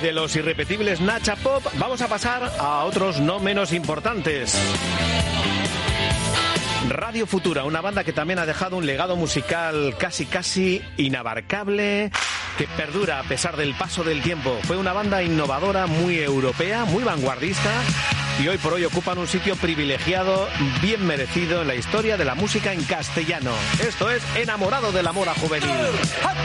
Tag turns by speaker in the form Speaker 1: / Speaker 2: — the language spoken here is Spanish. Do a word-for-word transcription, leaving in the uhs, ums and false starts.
Speaker 1: de los irrepetibles Nacha Pop vamos a pasar a otros no menos importantes. Radio Futura, una banda que también ha dejado un legado musical casi casi inabarcable, que perdura a pesar del paso del tiempo. Fue una banda innovadora, muy europea, muy vanguardista, y hoy por hoy ocupan un sitio privilegiado, bien merecido en la historia de la música en castellano. Esto es Enamorado de la Mora Juvenil.